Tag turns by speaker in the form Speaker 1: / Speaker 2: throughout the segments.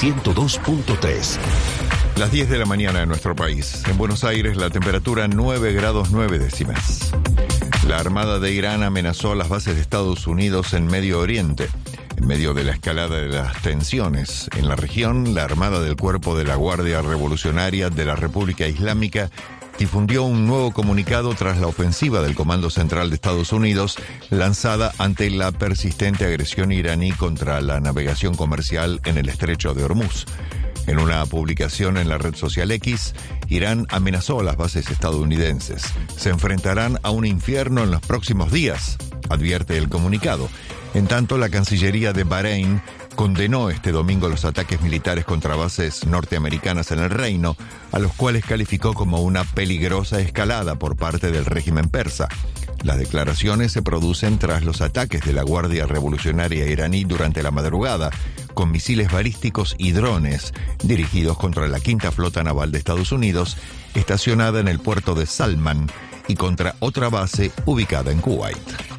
Speaker 1: 102.3.
Speaker 2: Las 10 de la mañana en nuestro país. En Buenos Aires la temperatura 9 grados 9 décimas. La Armada de Irán amenazó las bases de Estados Unidos en Medio Oriente. En medio de la escalada de las tensiones en la región, la Armada del Cuerpo de la Guardia Revolucionaria de la República Islámica difundió un nuevo comunicado tras la ofensiva del Comando Central de Estados Unidos lanzada ante la persistente agresión iraní contra la navegación comercial en el Estrecho de Hormuz. En una publicación en la red social X, Irán amenazó a las bases estadounidenses. Se enfrentarán a un infierno en los próximos días, advierte el comunicado. En tanto, la Cancillería de Bahrein condenó este domingo los ataques militares contra bases norteamericanas en el reino, a los cuales calificó como una peligrosa escalada por parte del régimen persa. Las declaraciones se producen tras los ataques de la Guardia Revolucionaria iraní durante la madrugada, con misiles balísticos y drones dirigidos contra la Quinta Flota Naval de Estados Unidos, estacionada en el puerto de Salman, y contra otra base ubicada en Kuwait.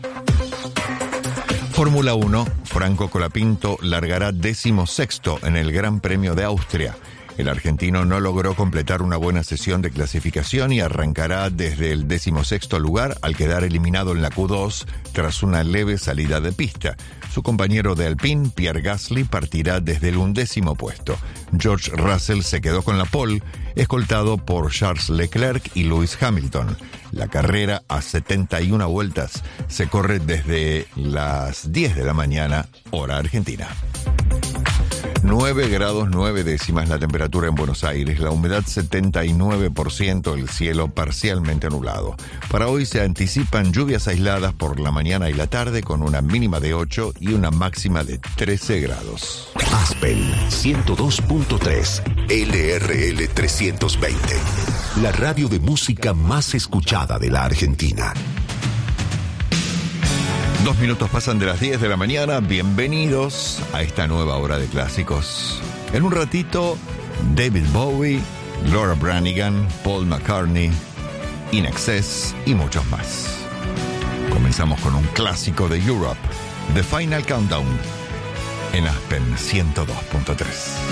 Speaker 2: Fórmula 1, Franco Colapinto largará 16º en el Gran Premio de Austria. El argentino no logró completar una buena sesión de clasificación y arrancará desde el 16º lugar al quedar eliminado en la Q2 tras una leve salida de pista. Su compañero de Alpine, Pierre Gasly, partirá desde el 11º puesto. George Russell se quedó con la pole, escoltado por Charles Leclerc y Lewis Hamilton. La carrera a 71 vueltas se corre desde las 10 de la mañana, hora argentina. 9 grados 9 décimas la temperatura en Buenos Aires, la humedad 79%, el cielo parcialmente nublado. Para hoy se anticipan lluvias aisladas por la mañana y la tarde con una mínima de 8 y una máxima de 13 grados.
Speaker 1: Aspen 102.3, LRL 320, la radio de música más escuchada de la Argentina.
Speaker 2: 2 minutos pasan de las 10 de la mañana. Bienvenidos a esta nueva hora de clásicos. En un ratito, David Bowie, Laura Branigan, Paul McCartney, In Excess y muchos más. Comenzamos con un clásico de Europe, The Final Countdown, en Aspen 102.3.